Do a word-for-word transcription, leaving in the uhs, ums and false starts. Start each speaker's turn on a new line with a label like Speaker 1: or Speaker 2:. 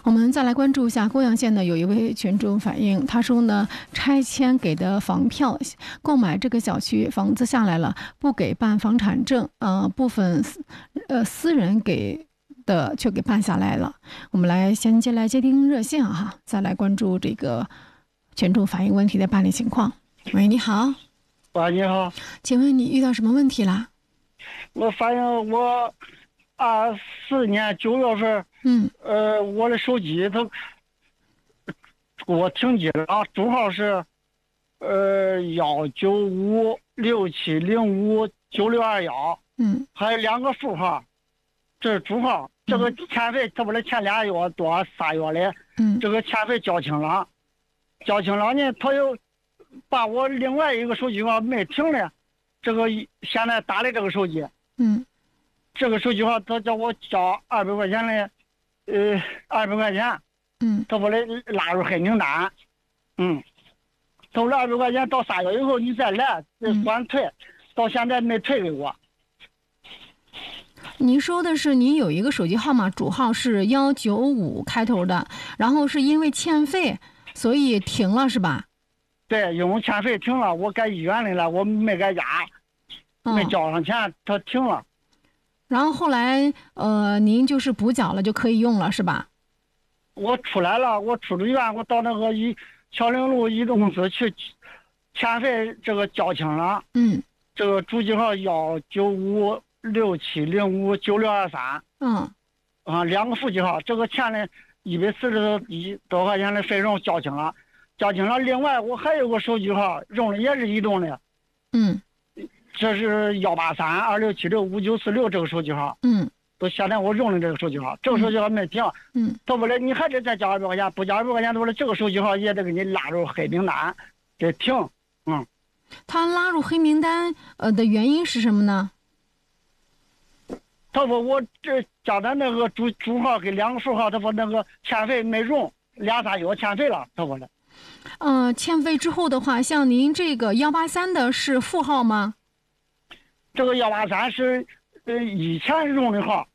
Speaker 1: 我们再来关注一下公阳县呢，有一位群众反映，他说呢，拆迁给的房票，购买这个小区房子下来了，不给办房产证，呃，部分呃私人给的却给办下来了。我们来先接来接听热线哈，再来关注这个群众反映问题的办理情况。喂，你好。
Speaker 2: 喂，你好，
Speaker 1: 请问你遇到什么问题啦？
Speaker 2: 我发现我二四年九月份，
Speaker 1: 嗯，
Speaker 2: 呃，我的手机它给我停机了啊，主号是呃幺九五六七零五九六二幺，
Speaker 1: 嗯，
Speaker 2: 还有两个副号，这是主号。这个欠费，他不是前俩月多仨月的，
Speaker 1: 嗯，
Speaker 2: 这个欠费交清了，交清了呢，他又把我另外一个手机号没停了，这个现在打的这个手机，
Speaker 1: 嗯，
Speaker 2: 这个手机号他叫我交二百块钱的，呃，二百块钱，
Speaker 1: 嗯，
Speaker 2: 他把来拉入黑名单，嗯，投了二百块钱，到仨月以后你再来，再算退，到现在没退给我。
Speaker 1: 您说的是您有一个手机号码主号是幺九五开头的，然后是因为欠费，所以停了是吧？
Speaker 2: 对，因为欠费停了，我该医院里了，我没搁家，没交上钱，他停了。
Speaker 1: 然后后来呃，您就是补缴了就可以用了是吧？
Speaker 2: 我出来了，我出了院，我到那个一桥岭路移动公司去，欠费这个交清了。
Speaker 1: 嗯，
Speaker 2: 这个主机号幺九五六七零五九六二三。
Speaker 1: 嗯，
Speaker 2: 啊，两个副机号，这个钱呢，一百四十一多块钱的费用交清了，交清了。另外我还有个手机号用的也是移动的。
Speaker 1: 嗯，
Speaker 2: 这是幺八三二六七六五九四六这个手机号。
Speaker 1: 嗯，
Speaker 2: 都现在我用的这个手机号，这个手机号没停。
Speaker 1: 嗯，
Speaker 2: 他不来，你还得再交二百块钱，不交二百块钱，他说这个手机号也得给你拉入黑名单，得停。嗯，
Speaker 1: 他拉入黑名单呃的原因是什么呢？
Speaker 2: 他说我这加的那个主主号跟两个副号，他说那个欠费没用，俩仨月欠费了，他说的。
Speaker 1: 呃，欠费之后的话，像您这个幺八三的是副号吗？
Speaker 2: 这个幺八三是呃以前用的号。